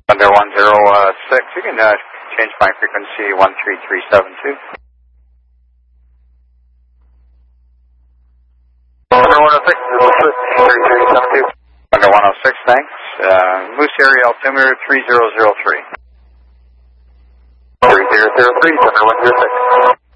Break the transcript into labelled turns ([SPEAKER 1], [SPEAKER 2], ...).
[SPEAKER 1] Thunder 106, you can change my frequency 13372.
[SPEAKER 2] Thunder 106, 3372.
[SPEAKER 1] Thunder 106, thanks. Moose area altimeter 3003.
[SPEAKER 2] 3003, Thunder 106.